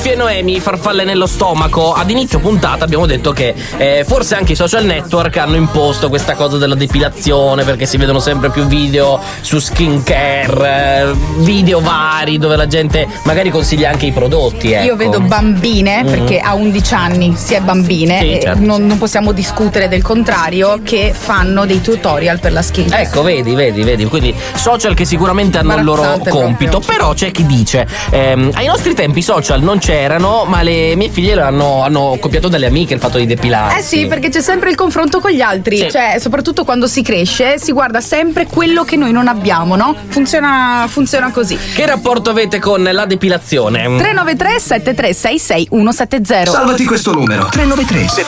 Sofì e Noemi, farfalle nello stomaco. Ad inizio puntata abbiamo detto che forse anche i social network hanno imposto questa cosa della depilazione, perché si vedono sempre più video su skincare, video vari dove la gente magari consiglia anche i prodotti. Ecco. Io vedo bambine, perché a 11 anni si è bambine, Sì, certo, non possiamo discutere del contrario, che fanno dei tutorial per la skincare. Ecco, vedi, quindi social che sicuramente hanno il loro Imbarazzante compito, proprio. però c'è chi dice ai nostri tempi i social non c'erano, ma le mie figlie hanno copiato dalle amiche il fatto di depilarsi. Eh sì, perché c'è sempre il confronto con gli altri, Sì. cioè soprattutto quando si cresce si guarda sempre quello che noi non abbiamo, no? Funziona così. Che rapporto avete con la depilazione? 393 7366 170. Salvati questo numero: 393